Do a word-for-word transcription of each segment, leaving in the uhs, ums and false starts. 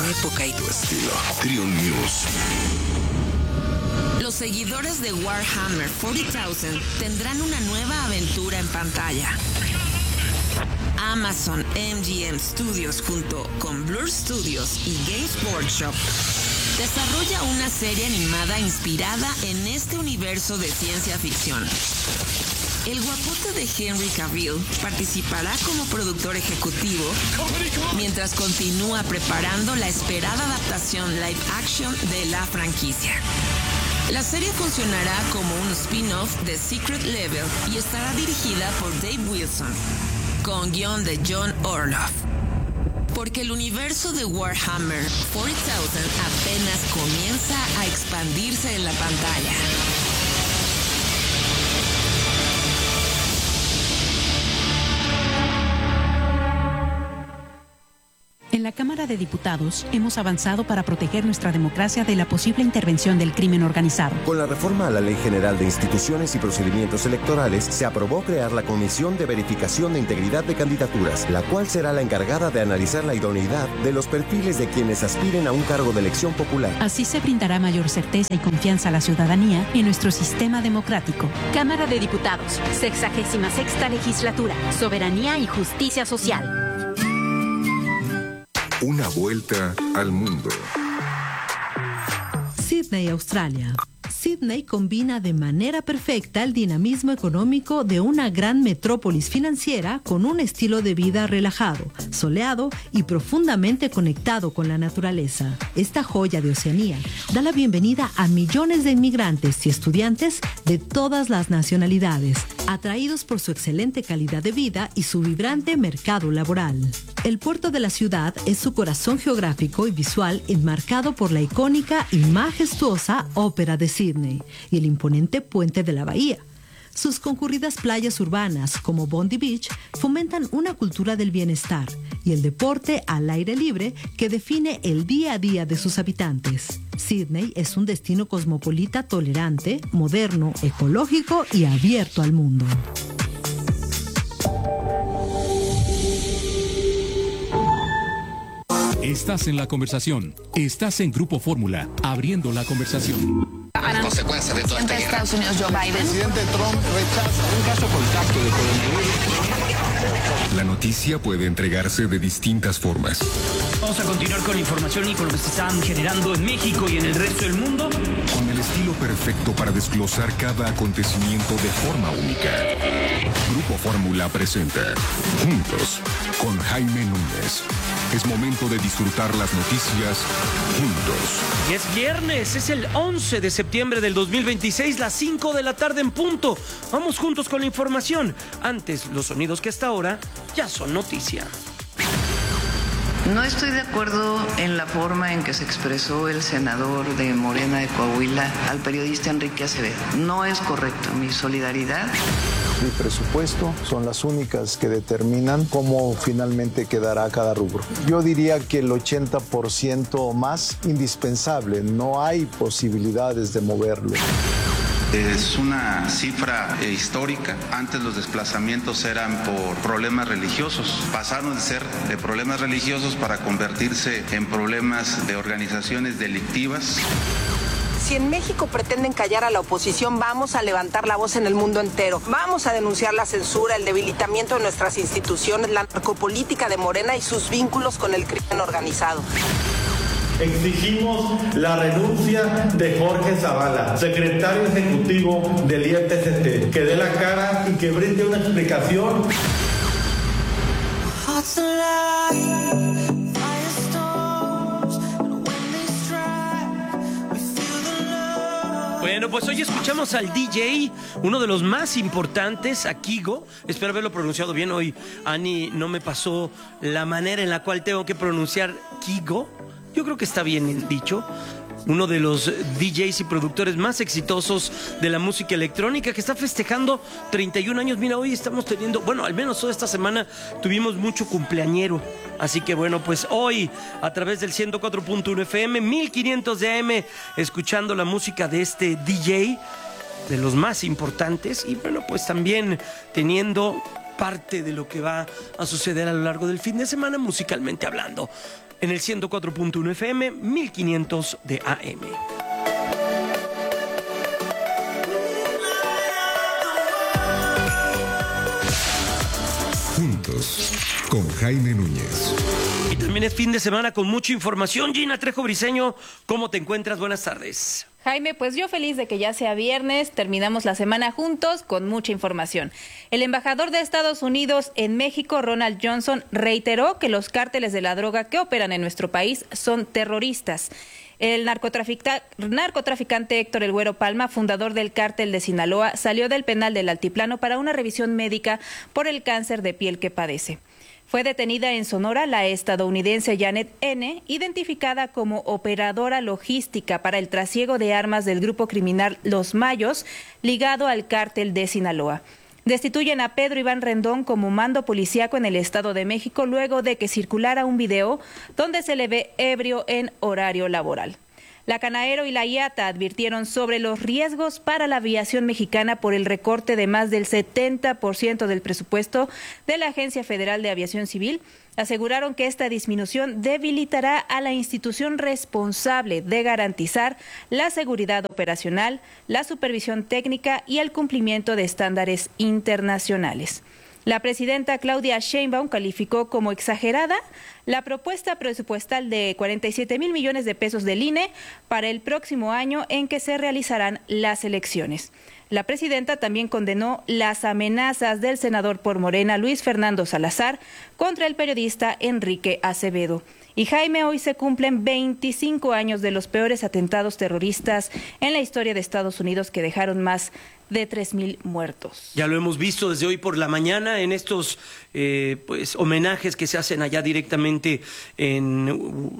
época y tu estilo. Triun News. Los seguidores de Warhammer cuarenta mil tendrán una nueva aventura en pantalla. Amazon M G M Studios junto con Blur Studios y Games Workshop desarrolla una serie animada inspirada en este universo de ciencia ficción. El guapote de Henry Cavill participará como productor ejecutivo mientras continúa preparando la esperada adaptación live action de la franquicia. La serie funcionará como un spin-off de Secret Level y estará dirigida por Dave Wilson, con guión de John Orloff. Porque el universo de Warhammer cuarenta mil apenas comienza a expandirse en la pantalla. En la Cámara de Diputados hemos avanzado para proteger nuestra democracia de la posible intervención del crimen organizado. Con la reforma a la Ley General de Instituciones y Procedimientos Electorales, se aprobó crear la Comisión de Verificación de Integridad de Candidaturas, la cual será la encargada de analizar la idoneidad de los perfiles de quienes aspiren a un cargo de elección popular. Así se brindará mayor certeza y confianza a la ciudadanía en nuestro sistema democrático. Cámara de Diputados, sexagésima sexta legislatura, soberanía y justicia social. Una vuelta al mundo. Sídney, Australia. Sídney combina de manera perfecta el dinamismo económico de una gran metrópolis financiera con un estilo de vida relajado, soleado y profundamente conectado con la naturaleza. Esta joya de Oceanía da la bienvenida a millones de inmigrantes y estudiantes de todas las nacionalidades, atraídos por su excelente calidad de vida y su vibrante mercado laboral. El puerto de la ciudad es su corazón geográfico y visual, enmarcado por la icónica y majestuosa Ópera de Sídney y el imponente puente de la bahía. Sus concurridas playas urbanas, como Bondi Beach, fomentan una cultura del bienestar y el deporte al aire libre que define el día a día de sus habitantes. Sídney es un destino cosmopolita tolerante, moderno, ecológico y abierto al mundo. Estás en la conversación. Estás en Grupo Fórmula, abriendo la conversación. Las consecuencias de toda esta guerra. Estados Unidos, Joe Biden. El presidente Trump rechaza un caso contacto de coronavirus. La noticia puede entregarse de distintas formas. Vamos a continuar con la información y con lo que se están generando en México y en el resto del mundo. Con el estilo perfecto para desglosar cada acontecimiento de forma única. Grupo Fórmula presenta Juntos con Jaime Núñez. Es momento de disfrutar las noticias juntos. Y es viernes, es el once de septiembre del dos mil veintiséis, las cinco de la tarde en punto. Vamos juntos con la información. Antes, los sonidos que hasta ahora ya son noticia. No estoy de acuerdo en la forma en que se expresó el senador de Morena de Coahuila al periodista Enrique Acevedo. No es correcto. Mi solidaridad. Mi presupuesto son las únicas que determinan cómo finalmente quedará cada rubro. Yo diría que el ochenta por ciento o más indispensable. No hay posibilidades de moverlo. Es una cifra eh, histórica. Antes los desplazamientos eran por problemas religiosos. Pasaron de ser de problemas religiosos para convertirse en problemas de organizaciones delictivas. Si en México pretenden callar a la oposición, vamos a levantar la voz en el mundo entero. Vamos a denunciar la censura, el debilitamiento de nuestras instituciones, la narcopolítica de Morena y sus vínculos con el crimen organizado. Exigimos la renuncia de Jorge Zavala, secretario ejecutivo del I E P C T, que dé la cara y que brinde una explicación. Bueno, pues hoy escuchamos al D J, uno de los más importantes, a Kygo. Espero haberlo pronunciado bien. Hoy Ani no me pasó la manera en la cual tengo que pronunciar Kygo. Yo creo que está bien dicho. Uno de los D Js y productores más exitosos de la música electrónica, que está festejando treinta y un años. Mira, hoy estamos teniendo, bueno, al menos toda esta semana tuvimos mucho cumpleañero. Así que bueno, pues hoy a través del ciento cuatro punto uno F M, mil quinientos de A M, escuchando la música de este D J, de los más importantes. Y bueno, pues también teniendo parte de lo que va a suceder a lo largo del fin de semana, musicalmente hablando. en el ciento cuatro punto uno F M, mil quinientos de A M. Juntos, con Jaime Núñez. Y también es fin de semana con mucha información. Gina Trejo Briseño, ¿cómo te encuentras? Buenas tardes. Jaime, pues yo feliz de que ya sea viernes, terminamos la semana juntos con mucha información. El embajador de Estados Unidos en México, Ronald Johnson, reiteró que los cárteles de la droga que operan en nuestro país son terroristas. El narcotrafica- narcotraficante Héctor El Güero Palma, fundador del cártel de Sinaloa, salió del penal del Altiplano para una revisión médica por el cáncer de piel que padece. Fue detenida en Sonora la estadounidense Janet N., identificada como operadora logística para el trasiego de armas del grupo criminal Los Mayos, ligado al cártel de Sinaloa. Destituyen a Pedro Iván Rendón como mando policíaco en el Estado de México luego de que circulara un video donde se le ve ebrio en horario laboral. La Canaero y la I A T A advirtieron sobre los riesgos para la aviación mexicana por el recorte de más del setenta por ciento del presupuesto de la Agencia Federal de Aviación Civil. Aseguraron que esta disminución debilitará a la institución responsable de garantizar la seguridad operacional, la supervisión técnica y el cumplimiento de estándares internacionales. La presidenta Claudia Sheinbaum calificó como exagerada la propuesta presupuestal de cuarenta y siete mil millones de pesos del I N E para el próximo año en que se realizarán las elecciones. La presidenta también condenó las amenazas del senador por Morena, Luis Fernando Salazar, contra el periodista Enrique Acevedo. Y Jaime, hoy se cumplen veinticinco años de los peores atentados terroristas en la historia de Estados Unidos que dejaron más de tres mil muertos. Ya lo hemos visto desde hoy por la mañana en estos eh, pues homenajes que se hacen allá directamente en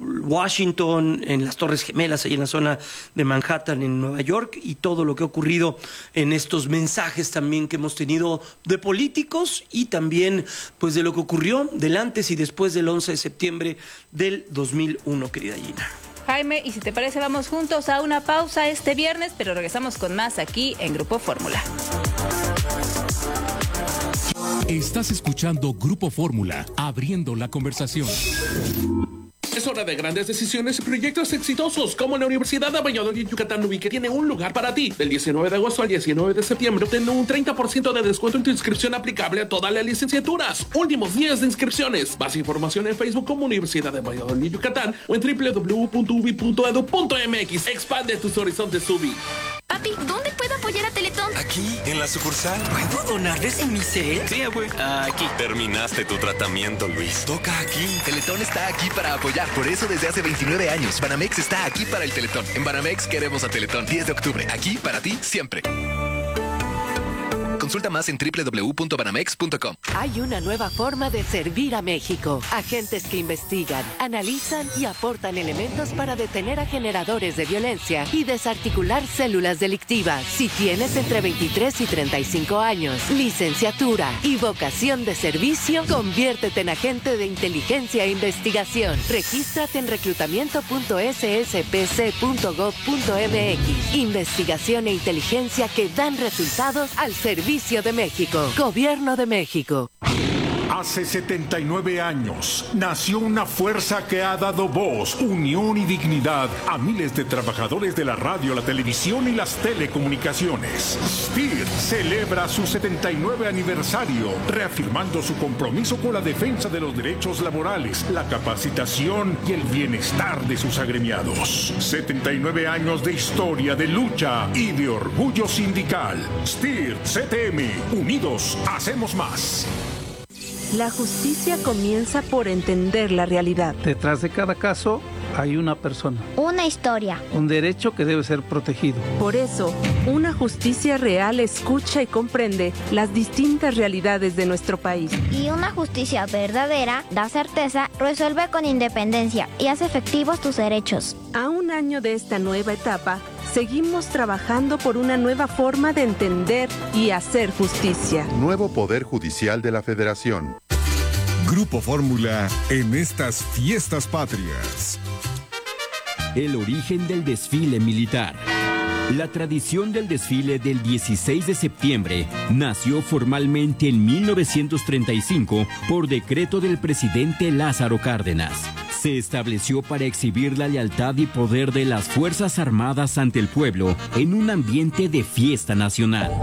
Washington, en las Torres Gemelas, ahí en la zona de Manhattan, en Nueva York, y todo lo que ha ocurrido en estos mensajes también que hemos tenido de políticos y también pues de lo que ocurrió del antes y después del once de septiembre del dos mil uno, querida Gina. Jaime, y si te parece, vamos juntos a una pausa este viernes, pero regresamos con más aquí en Grupo Fórmula. Estás escuchando Grupo Fórmula, abriendo la conversación. Es hora de grandes decisiones y proyectos exitosos, como la Universidad de Valladolid, Yucatán, Ubi, que tiene un lugar para ti. Del diecinueve de agosto al diecinueve de septiembre, obtén un treinta por ciento de descuento en tu inscripción aplicable a todas las licenciaturas. Últimos días de inscripciones. Más información en Facebook como Universidad de Valladolid, Yucatán, o en doble u doble u doble u punto ubi punto edu punto m x. Expande tus horizontes, Ubi. Papi, ¿dónde puedo apoyar a Teletón? Aquí, en la sucursal. ¿Puedo donarles en mi cel? Sí, güey. Aquí. Terminaste tu tratamiento, Luis. Toca aquí. Teletón está aquí para apoyar. Por eso desde hace veintinueve años, Banamex está aquí para el Teletón. En Banamex queremos a Teletón. diez de octubre. Aquí para ti siempre. Consulta más en doble u doble u doble u punto banamex punto com. Hay una nueva forma de servir a México. Agentes que investigan, analizan y aportan elementos para detener a generadores de violencia y desarticular células delictivas. Si tienes entre veintitrés y treinta y cinco años, licenciatura y vocación de servicio, conviértete en agente de inteligencia e investigación. Regístrate en reclutamiento punto s s p c punto gov punto m x. Investigación e inteligencia que dan resultados al servicio de México. Gobierno de México. Hace setenta y nueve años nació una fuerza que ha dado voz, unión y dignidad a miles de trabajadores de la radio, la televisión y las telecomunicaciones. S P I R celebra su setenta y nueve aniversario, reafirmando su compromiso con la defensa de los derechos laborales, la capacitación y el bienestar de sus agremiados. setenta y nueve años de historia, de lucha y de orgullo sindical. S P I R C T M, unidos hacemos más. La justicia comienza por entender la realidad. Detrás de cada caso hay una persona. Una historia. Un derecho que debe ser protegido. Por eso, una justicia real escucha y comprende las distintas realidades de nuestro país. Y una justicia verdadera da certeza, resuelve con independencia y hace efectivos tus derechos. A un año de esta nueva etapa, seguimos trabajando por una nueva forma de entender y hacer justicia. Nuevo Poder Judicial de la Federación. Grupo Fórmula en estas fiestas patrias. El origen del desfile militar. La tradición del desfile del dieciséis de septiembre nació formalmente en mil novecientos treinta y cinco por decreto del presidente Lázaro Cárdenas. se estableció para exhibir la lealtad y poder de las Fuerzas Armadas ante el pueblo en un ambiente de fiesta nacional.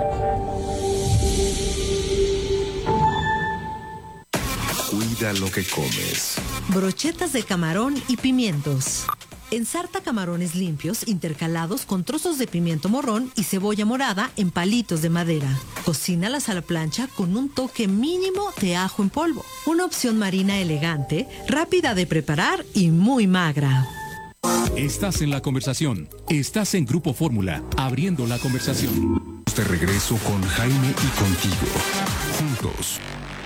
Cuida lo que comes. Brochetas de camarón y pimientos. Ensarta camarones limpios intercalados con trozos de pimiento morrón y cebolla morada en palitos de madera. Cocínalas a la plancha con un toque mínimo de ajo en polvo. Una opción marina elegante, rápida de preparar y muy magra. Estás en la conversación. Estás en Grupo Fórmula, abriendo la conversación. De regreso con Jaime y contigo. Juntos.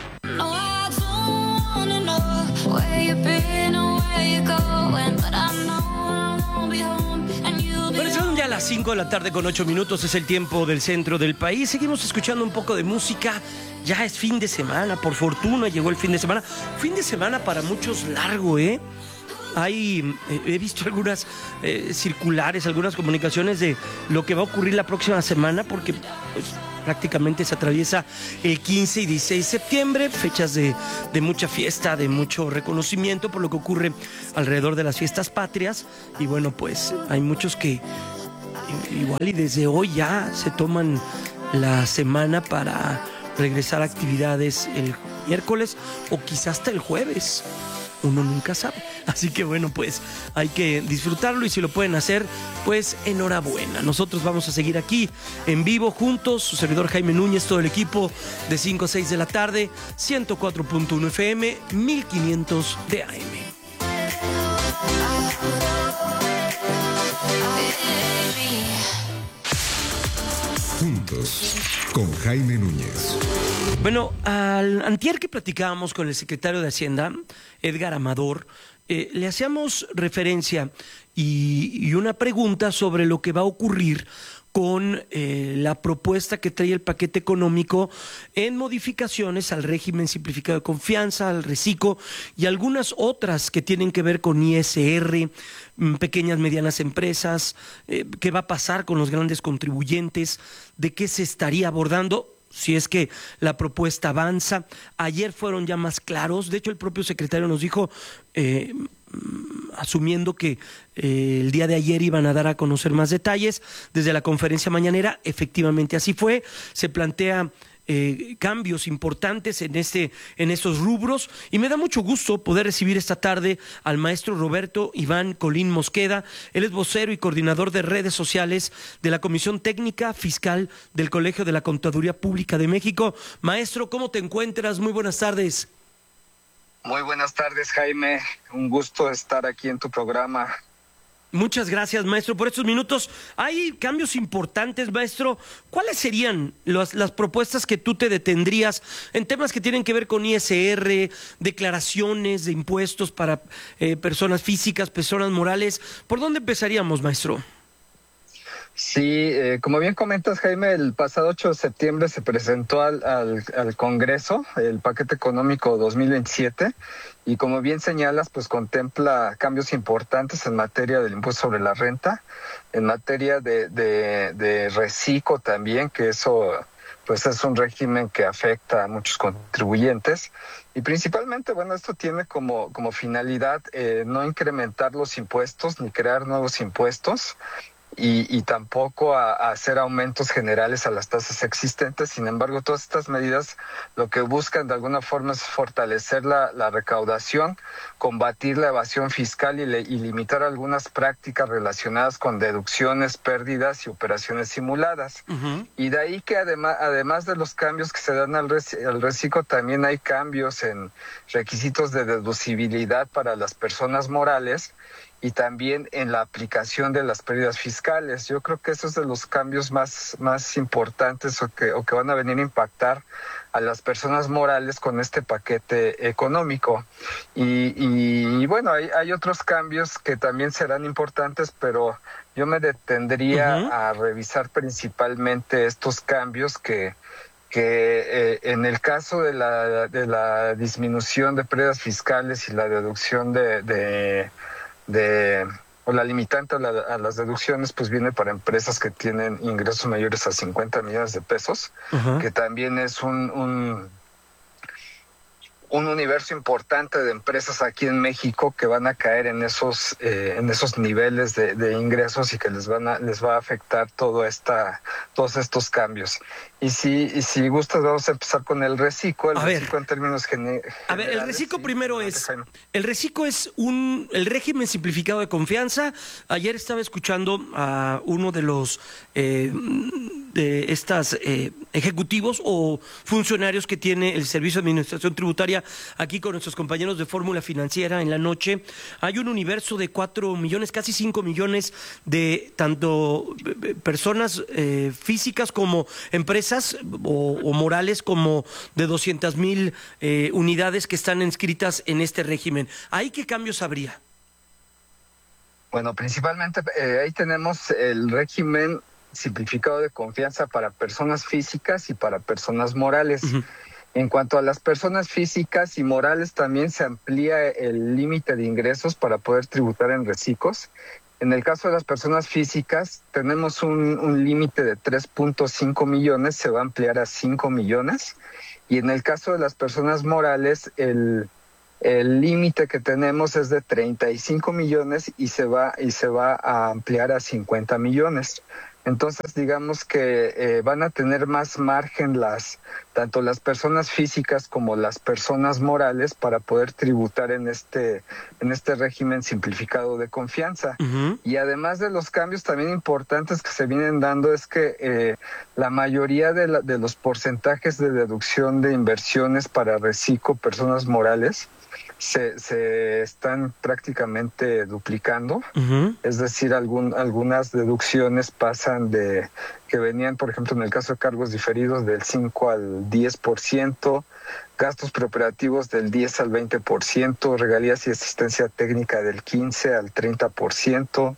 Bueno, son ya las cinco de la tarde con ocho minutos, es el tiempo del centro del país. Seguimos escuchando un poco de música. Ya es fin de semana, por fortuna llegó el fin de semana. Fin de semana para muchos largo, ¿eh? Hay, eh, he visto algunas eh, circulares, algunas comunicaciones de lo que va a ocurrir la próxima semana, porque pues, prácticamente se atraviesa el quince y dieciséis de septiembre, fechas de, de mucha fiesta, de mucho reconocimiento por lo que ocurre alrededor de las fiestas patrias. Y bueno, pues hay muchos que igual y desde hoy ya se toman la semana para regresar a actividades el miércoles o quizás hasta el jueves. Uno nunca sabe. Así que bueno, pues hay que disfrutarlo y si lo pueden hacer, pues enhorabuena. Nosotros vamos a seguir aquí en vivo juntos, su servidor Jaime Núñez, todo el equipo de cinco a seis de la tarde, ciento cuatro punto uno F M, mil quinientos de A M. Juntos con Jaime Núñez. Bueno, al antier que platicábamos con el secretario de Hacienda, Edgar Amador, eh, le hacíamos referencia y, y una pregunta sobre lo que va a ocurrir con eh, la propuesta que trae el paquete económico en modificaciones al régimen simplificado de confianza, al reciclo y algunas otras que tienen que ver con I S R, pequeñas, medianas empresas, eh, qué va a pasar con los grandes contribuyentes, de qué se estaría abordando si es que la propuesta avanza. Ayer fueron ya más claros, de hecho el propio secretario nos dijo, eh, asumiendo que eh, el día de ayer iban a dar a conocer más detalles desde la conferencia mañanera, efectivamente así fue, se plantea Eh, cambios importantes en este en estos rubros y me da mucho gusto poder recibir esta tarde al maestro Roberto Iván Colín Mosqueda. Él es vocero y coordinador de redes sociales de la Comisión Técnica Fiscal del Colegio de la Contaduría Pública de México. Maestro, ¿cómo te encuentras? Muy buenas tardes. Muy buenas tardes, Jaime. Un gusto estar aquí en tu programa. Muchas gracias, maestro, por estos minutos. Hay cambios importantes, maestro. ¿Cuáles serían las, las propuestas que tú te detendrías en temas que tienen que ver con I S R, declaraciones de impuestos para eh, personas físicas, personas morales? ¿Por dónde empezaríamos, maestro? Sí, eh, como bien comentas, Jaime, el pasado ocho de septiembre se presentó al, al, al Congreso el paquete económico dos mil veintisiete y como bien señalas, pues contempla cambios importantes en materia del impuesto sobre la renta, en materia de, de, de reciclo también, que eso pues es un régimen que afecta a muchos contribuyentes y principalmente, bueno, esto tiene como, como finalidad eh, no incrementar los impuestos ni crear nuevos impuestos, Y, y tampoco a, a hacer aumentos generales a las tasas existentes. Sin embargo, todas estas medidas lo que buscan de alguna forma es fortalecer la, la recaudación, combatir la evasión fiscal y, le, y limitar algunas prácticas relacionadas con deducciones, pérdidas y operaciones simuladas. Uh-huh. Y de ahí que además, además de los cambios que se dan al, rec- al reciclo, también hay cambios en requisitos de deducibilidad para las personas morales y también en la aplicación de las pérdidas fiscales. Yo creo que esos son de los cambios más, más importantes o que, o que van a venir a impactar a las personas morales con este paquete económico. Y, y, y bueno, hay, hay otros cambios que también serán importantes, pero yo me detendría uh-huh. a revisar principalmente estos cambios que que eh, en el caso de la, de la disminución de pérdidas fiscales y la deducción de... de de o la limitante a, la, a las deducciones pues viene para empresas que tienen ingresos mayores a cincuenta millones de pesos, uh-huh. que también es un, un un universo importante de empresas aquí en México que van a caer en esos eh, en esos niveles de, de ingresos y que les van a les va a afectar todo esta todos estos cambios. Y si y si gustas vamos a empezar con el reciclo, el a reciclo ver, en términos gene- a ver, el reciclo sí, primero es el reciclo es un el régimen simplificado de confianza. Ayer estaba escuchando a uno de los eh, de estas eh, ejecutivos o funcionarios que tiene el Servicio de Administración Tributaria aquí con nuestros compañeros de Fórmula Financiera en la noche. Hay un universo de cuatro millones, casi cinco millones de tanto personas eh, físicas como empresas o, o morales como de doscientas mil eh, unidades que están inscritas en este régimen. ¿Ahí qué cambios habría? Bueno, principalmente eh, ahí tenemos el régimen simplificado de confianza para personas físicas y para personas morales. Uh-huh. En cuanto a las personas físicas y morales, también se amplía el límite de ingresos para poder tributar en reciclos. En el caso de las personas físicas, tenemos un, un límite de tres punto cinco millones, se va a ampliar a cinco millones. Y en el caso de las personas morales, el, el límite que tenemos es de treinta y cinco millones y se va, y se va a ampliar a cincuenta millones. Entonces, digamos que eh, van a tener más margen las tanto las personas físicas como las personas morales para poder tributar en este en este régimen simplificado de confianza. Uh-huh. Y además de los cambios también importantes que se vienen dando es que eh, la mayoría de, la, de los porcentajes de deducción de inversiones para reciclo personas morales Se, se están prácticamente duplicando, uh-huh. Es decir, algún, algunas deducciones pasan de que venían, por ejemplo, en el caso de cargos diferidos del cinco al diez por ciento, gastos preoperativos del diez al veinte por ciento, regalías y asistencia técnica del quince al treinta por ciento,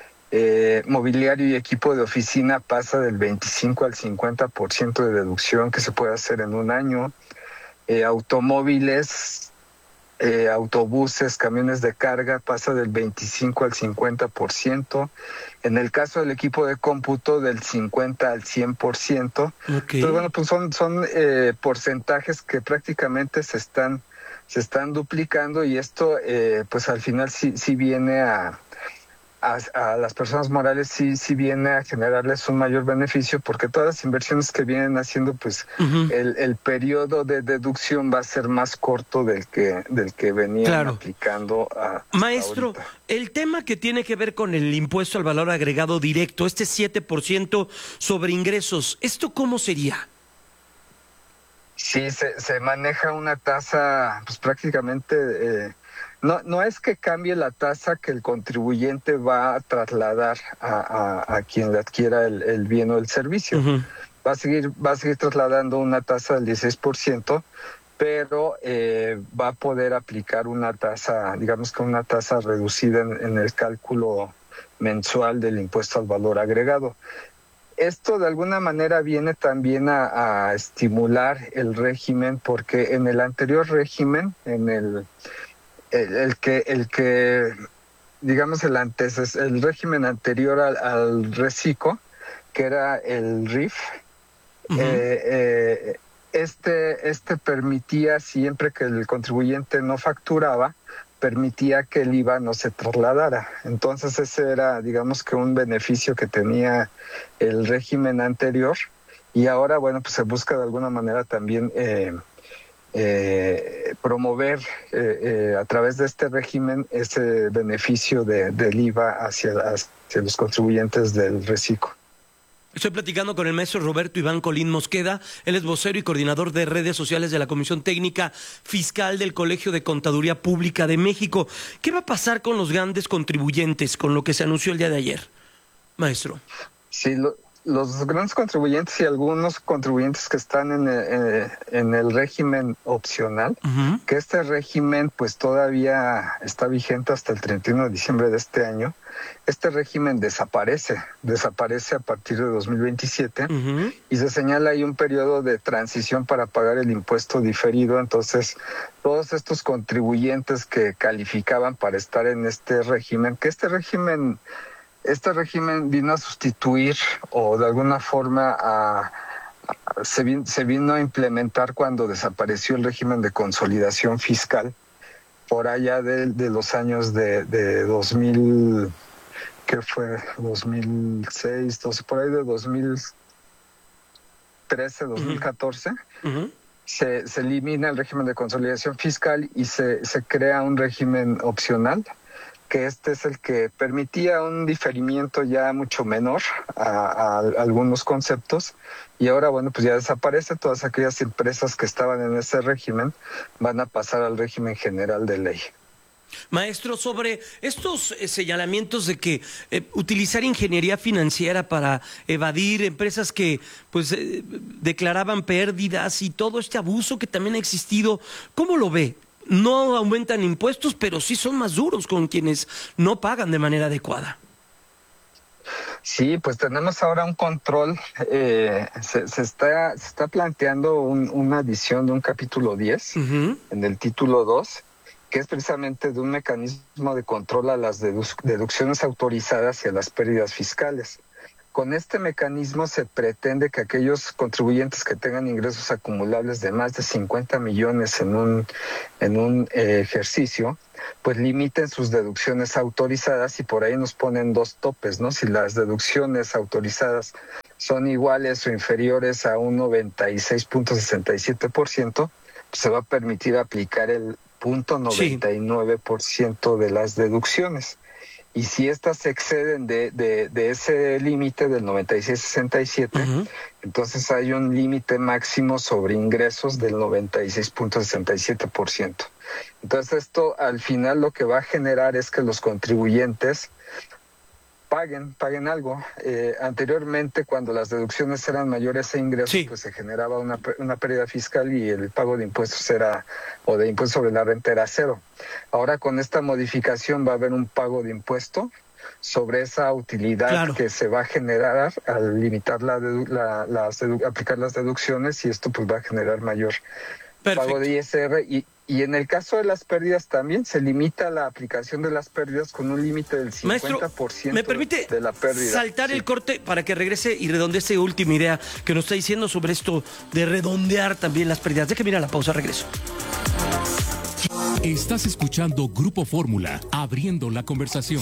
eh, mobiliario y equipo de oficina pasa del veinticinco al cincuenta por ciento de deducción que se puede hacer en un año, eh, automóviles, Eh, autobuses, camiones de carga pasa del veinticinco al cincuenta por ciento. En el caso del equipo de cómputo del cincuenta al cien por ciento. Okay. Entonces, bueno, pues son, son eh, porcentajes que prácticamente se están, se están duplicando y esto eh, pues al final sí, sí viene a, a, a las personas morales sí, sí viene a generarles un mayor beneficio porque todas las inversiones que vienen haciendo pues uh-huh. el, el periodo de deducción va a ser más corto del que del que venían claro. aplicando a, Maestro, ahorita. El tema que tiene que ver con el impuesto al valor agregado directo, este siete por ciento sobre ingresos, ¿esto cómo sería? Sí, se, se maneja una tasa pues prácticamente eh, No, no es que cambie la tasa que el contribuyente va a trasladar a, a, a quien le adquiera el, el bien o el servicio. Uh-huh. Va a seguir, va a seguir trasladando una tasa del dieciséis por ciento, pero eh, va a poder aplicar una tasa, digamos que una tasa reducida en, en el cálculo mensual del impuesto al valor agregado. Esto de alguna manera viene también a, a estimular el régimen, porque en el anterior régimen, en el El, el que el que digamos el antes el régimen anterior al, al reciclo, que era el R I F, uh-huh. eh, eh, este este permitía siempre que el contribuyente no facturaba, permitía que el I V A no se trasladara. Entonces ese era, digamos que un beneficio que tenía el régimen anterior y ahora bueno pues se busca de alguna manera también eh, Eh, promover eh, eh, a través de este régimen ese beneficio de, del I V A hacia, hacia los contribuyentes del reciclo. Estoy platicando con el maestro Roberto Iván Colín Mosqueda, él es vocero y coordinador de redes sociales de la Comisión Técnica Fiscal del Colegio de Contaduría Pública de México. ¿Qué va a pasar con los grandes contribuyentes, con lo que se anunció el día de ayer, maestro? Sí, lo... Los grandes contribuyentes y algunos contribuyentes que están en el, en el régimen opcional, uh-huh. que este régimen pues todavía está vigente hasta el treinta y uno de diciembre de este año, este régimen desaparece, desaparece a partir de dos mil veintisiete uh-huh. y se señala ahí un periodo de transición para pagar el impuesto diferido. Entonces, todos estos contribuyentes que calificaban para estar en este régimen, que este régimen... Este régimen vino a sustituir o de alguna forma a, se, vin, se vino a implementar cuando desapareció el régimen de consolidación fiscal, por allá de, de los años de, de dos mil, ¿qué fue? dos mil seis, doce, por ahí de dos mil trece, dos mil catorce. Uh-huh. Se, se elimina el régimen de consolidación fiscal y se, se crea un régimen opcional, que este es el que permitía un diferimiento ya mucho menor a, a, a algunos conceptos, y ahora, bueno, pues ya desaparece. Todas aquellas empresas que estaban en ese régimen van a pasar al régimen general de ley. Maestro, sobre estos eh, señalamientos de que eh, utilizar ingeniería financiera para evadir empresas que pues eh, declaraban pérdidas y todo este abuso que también ha existido, ¿cómo lo ve? No aumentan impuestos, pero sí son más duros con quienes no pagan de manera adecuada. Sí, pues tenemos ahora un control. Eh, se, se, está, se está planteando un, una adición de un capítulo diez, uh-huh, en el título dos, que es precisamente de un mecanismo de control a las dedu- deducciones autorizadas y a las pérdidas fiscales. Con este mecanismo se pretende que aquellos contribuyentes que tengan ingresos acumulables de más de cincuenta millones en un, en un eh, ejercicio, pues limiten sus deducciones autorizadas, y por ahí nos ponen dos topes, ¿no? Si las deducciones autorizadas son iguales o inferiores a un noventa y seis punto sesenta y siete por ciento, pues se va a permitir aplicar el punto noventa y nueve por ciento de las deducciones. Y si estas se exceden de, de, de ese límite del noventa y seis punto sesenta y siete, uh-huh, entonces hay un límite máximo sobre ingresos del noventa y seis punto sesenta y siete por ciento. Entonces esto al final lo que va a generar es que los contribuyentes paguen, paguen algo. Eh, anteriormente, cuando las deducciones eran mayores a ingresos, sí, pues se generaba una, una pérdida fiscal y el pago de impuestos era, o de impuestos sobre la renta era cero. Ahora con esta modificación va a haber un pago de impuesto sobre esa utilidad, claro, que se va a generar al limitar la, dedu- la las dedu- aplicar las deducciones, y esto pues va a generar mayor Perfecto. pago de I S R. Y Y en el caso de las pérdidas también se limita la aplicación de las pérdidas con un límite del cincuenta por ciento. Maestro, ¿me permite de la pérdida? saltar sí. el corte para que regrese y redondee esta última idea que nos está diciendo sobre esto de redondear también las pérdidas? Déjeme ir a la pausa, regreso. Estás escuchando Grupo Fórmula, abriendo la conversación.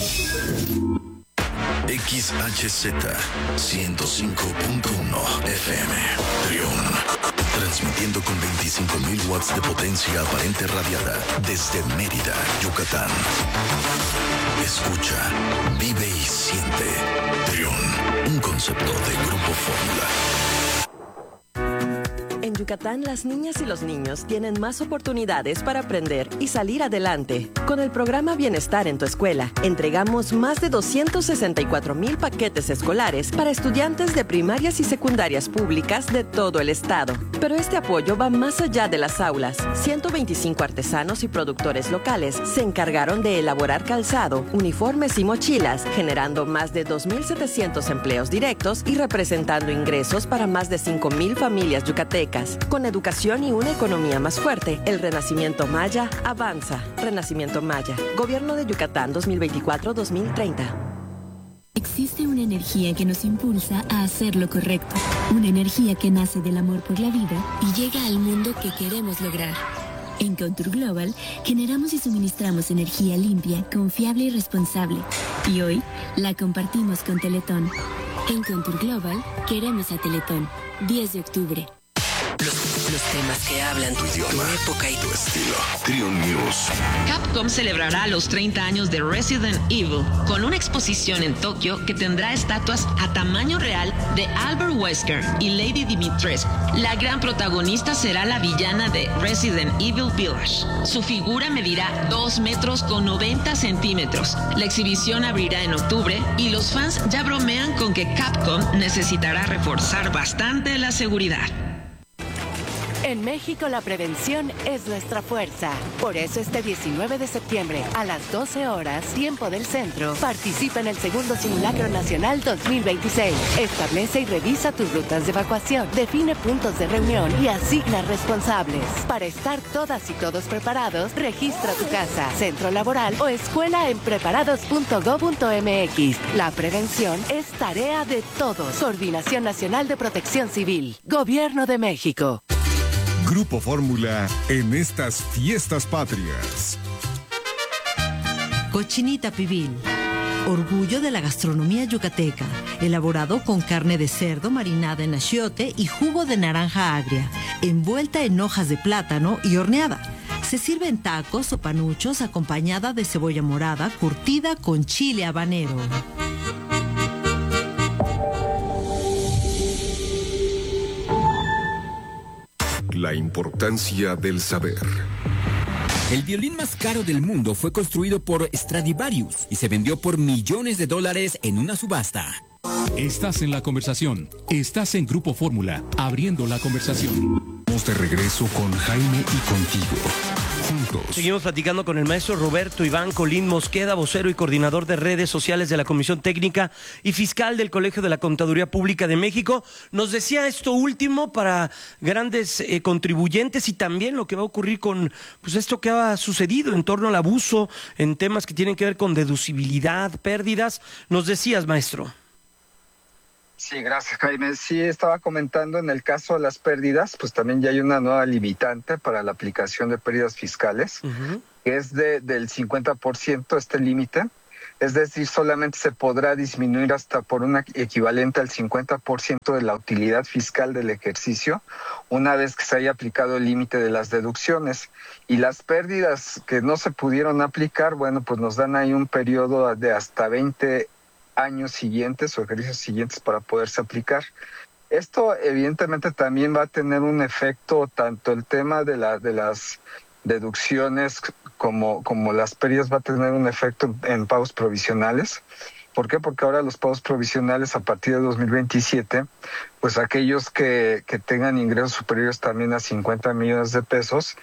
X H Z ciento cinco punto uno F M, Trión. Transmitiendo con veinticinco mil watts de potencia aparente radiada desde Mérida, Yucatán. Escucha, vive y siente. Trión, un concepto de Grupo Fórmula. En Yucatán, las niñas y los niños tienen más oportunidades para aprender y salir adelante. Con el programa Bienestar en tu Escuela, entregamos más de doscientos sesenta y cuatro mil paquetes escolares para estudiantes de primarias y secundarias públicas de todo el estado. Pero este apoyo va más allá de las aulas. ciento veinticinco artesanos y productores locales se encargaron de elaborar calzado, uniformes y mochilas, generando más de dos mil setecientos empleos directos y representando ingresos para más de cinco mil familias yucatecas. Con educación y una economía más fuerte, el Renacimiento Maya avanza. Renacimiento Maya, Gobierno de Yucatán dos mil veinticuatro a dos mil treinta. Existe una energía que nos impulsa a hacer lo correcto. Una energía que nace del amor por la vida y llega al mundo que queremos lograr. En Contour Global generamos y suministramos energía limpia, confiable y responsable. Y hoy la compartimos con Teletón. En Contour Global queremos a Teletón. diez de octubre. Los, los temas que hablan tu idioma, tu época y tu estilo. Trión News. Capcom celebrará los treinta años de Resident Evil con una exposición en Tokio que tendrá estatuas a tamaño real de Albert Wesker y Lady Dimitrescu. La gran protagonista será la villana de Resident Evil Village. Su figura medirá dos metros con noventa centímetros. La exhibición abrirá en octubre y los fans ya bromean con que Capcom necesitará reforzar bastante la seguridad. En México la prevención es nuestra fuerza. Por eso este diecinueve de septiembre a las doce horas, tiempo del centro, participa en el segundo Simulacro Nacional dos mil veintiséis. Establece y revisa tus rutas de evacuación, define puntos de reunión y asigna responsables. Para estar todas y todos preparados, registra tu casa, centro laboral o escuela en preparados punto gob punto eme equis. La prevención es tarea de todos. Coordinación Nacional de Protección Civil. Gobierno de México. Grupo Fórmula en estas fiestas patrias. Cochinita pibil, orgullo de la gastronomía yucateca, elaborado con carne de cerdo marinada en achiote y jugo de naranja agria, envuelta en hojas de plátano y horneada. Se sirve en tacos o panuchos acompañada de cebolla morada curtida con chile habanero. La importancia del saber. El violín más caro del mundo fue construido por Stradivarius y se vendió por millones de dólares en una subasta. Estás en la conversación. Estás en Grupo Fórmula, abriendo la conversación. Estamos de regreso con Jaime y contigo. Juntos. Seguimos platicando con el maestro Roberto Iván Colín Mosqueda, vocero y coordinador de redes sociales de la Comisión Técnica y Fiscal del Colegio de la Contaduría Pública de México. Nos decía esto último para grandes eh, contribuyentes y también lo que va a ocurrir con pues esto que ha sucedido en torno al abuso en temas que tienen que ver con deducibilidad, pérdidas. Nos decías, maestro. Sí, gracias, Jaime. Sí, estaba comentando en el caso de las pérdidas, pues también ya hay una nueva limitante para la aplicación de pérdidas fiscales, uh-huh. que es de, del cincuenta por ciento este límite. Es decir, solamente se podrá disminuir hasta por un equivalente al cincuenta por ciento de la utilidad fiscal del ejercicio una vez que se haya aplicado el límite de las deducciones. Y las pérdidas que no se pudieron aplicar, bueno, pues nos dan ahí un periodo de hasta veinte años siguientes o ejercicios siguientes para poderse aplicar. Esto evidentemente también va a tener un efecto, tanto el tema de, la, de las deducciones como, como las pérdidas va a tener un efecto en, en pagos provisionales. ¿Por qué? Porque ahora los pagos provisionales a partir de dos mil veintisiete, pues aquellos que, que tengan ingresos superiores también a cincuenta millones de pesos,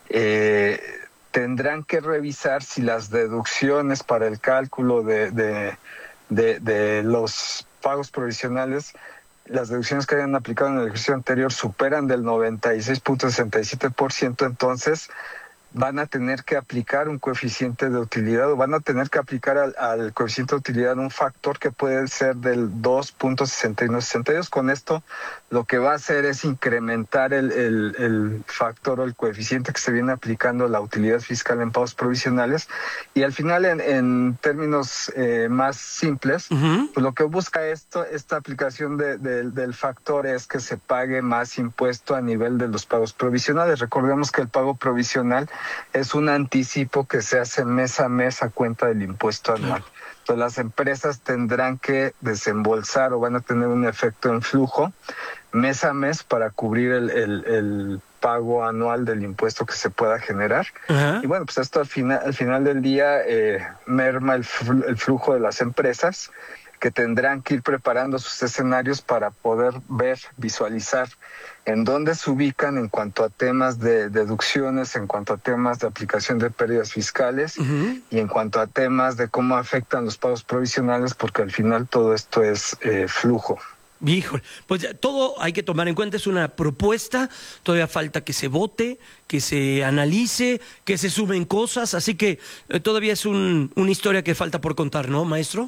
eh, tendrán que revisar si las deducciones para el cálculo de, de De, de los pagos provisionales, las deducciones que hayan aplicado en el ejercicio anterior superan del noventa y seis punto sesenta y siete por ciento, entonces van a tener que aplicar un coeficiente de utilidad o van a tener que aplicar al, al coeficiente de utilidad un factor que puede ser del dos punto sesenta y nueve sesenta y dos. Con esto lo que va a hacer es incrementar el, el, el factor o el coeficiente que se viene aplicando la utilidad fiscal en pagos provisionales y al final en, en términos eh, más simples, uh-huh. pues lo que busca esto, esta aplicación de, de, del factor es que se pague más impuesto a nivel de los pagos provisionales. Recordemos que el pago provisional es un anticipo que se hace mes a mes a cuenta del impuesto anual. Entonces las empresas tendrán que desembolsar o van a tener un efecto en flujo mes a mes para cubrir el, el, el pago anual del impuesto que se pueda generar. Uh-huh. Y bueno, pues esto al final, al final del día eh, merma el, el flujo de las empresas, que tendrán que ir preparando sus escenarios para poder ver, visualizar en dónde se ubican en cuanto a temas de deducciones, en cuanto a temas de aplicación de pérdidas fiscales uh-huh. y en cuanto a temas de cómo afectan los pagos provisionales, porque al final todo esto es eh, flujo. Híjole, pues ya, todo hay que tomar en cuenta, es una propuesta, todavía falta que se vote, que se analice, que se sumen cosas, así que eh, todavía es un, una historia que falta por contar, ¿no, maestro?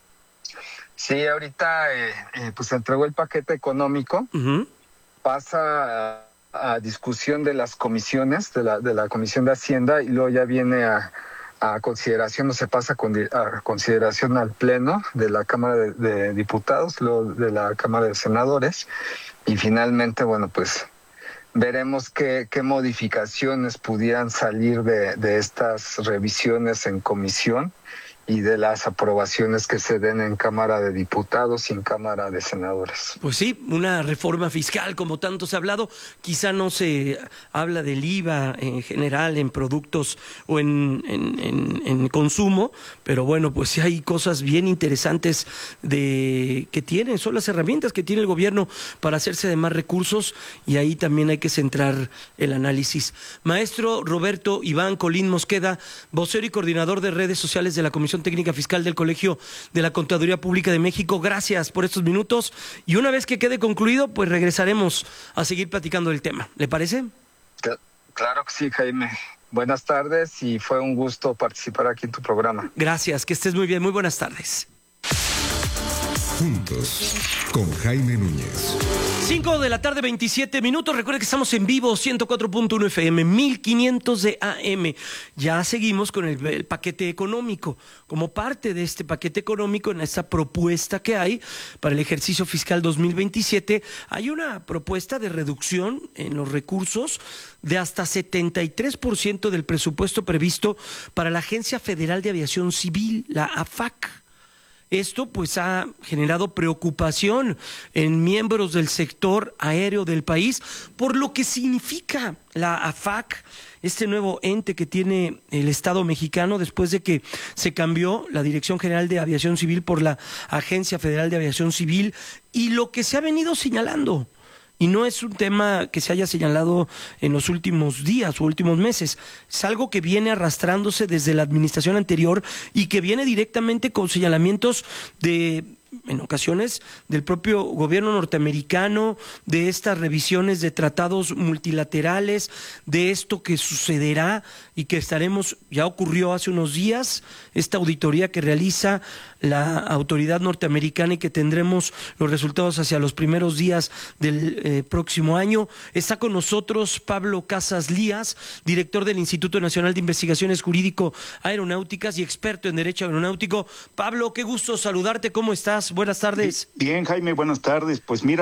Sí, ahorita eh, eh, pues se entregó el paquete económico, uh-huh. pasa a, a discusión de las comisiones, de la de la Comisión de Hacienda, y luego ya viene a, a consideración, o se pasa con, a consideración al Pleno de la Cámara de, de Diputados, luego de la Cámara de Senadores, y finalmente, bueno, pues veremos qué, qué modificaciones pudieran salir de, de estas revisiones en comisión. y de las aprobaciones que se den en Cámara de Diputados y en Cámara de Senadores. Pues sí, una reforma fiscal, como tanto se ha hablado. Quizá no se habla del I V A en general en productos o en, en, en, en consumo, pero bueno, pues sí hay cosas bien interesantes de que tienen, son las herramientas que tiene el gobierno para hacerse de más recursos, y ahí también hay que centrar el análisis. Maestro Roberto Iván Colín Mosqueda, vocero y coordinador de redes sociales de la Comisión Técnica Fiscal del Colegio de la Contaduría Pública de México, gracias por estos minutos, y una vez que quede concluido, pues regresaremos a seguir platicando del tema. ¿Le parece? Claro que sí, Jaime. Buenas tardes y fue un gusto participar aquí en tu programa. Gracias, que estés muy bien, muy buenas tardes. Juntos, con Jaime Núñez. cinco de la tarde, veintisiete minutos. Recuerde que estamos en vivo, ciento cuatro punto uno F M, mil quinientos de A M. Ya seguimos con el, el paquete económico. Como parte de este paquete económico, en esta propuesta que hay para el ejercicio fiscal dos mil veintisiete, hay una propuesta de reducción en los recursos de hasta setenta y tres por ciento del presupuesto previsto para la Agencia Federal de Aviación Civil, la A F A C. Esto pues ha generado preocupación en miembros del sector aéreo del país por lo que significa la A F A C, este nuevo ente que tiene el Estado mexicano después de que se cambió la Dirección General de Aviación Civil por la Agencia Federal de Aviación Civil, y lo que se ha venido señalando. Y no es un tema que se haya señalado en los últimos días o últimos meses. Es algo que viene arrastrándose desde la administración anterior y que viene directamente con señalamientos de, en ocasiones, del propio gobierno norteamericano, de estas revisiones de tratados multilaterales, de esto que sucederá y que estaremos, ya ocurrió hace unos días, esta auditoría que realiza la autoridad norteamericana y que tendremos los resultados hacia los primeros días del eh, próximo año. Está con nosotros Pablo Casas Lías, director del Instituto Nacional de Investigaciones Jurídico Aeronáuticas y experto en Derecho Aeronáutico. Pablo, qué gusto saludarte, ¿cómo estás? Buenas tardes. Bien, Jaime, buenas tardes. Pues mira,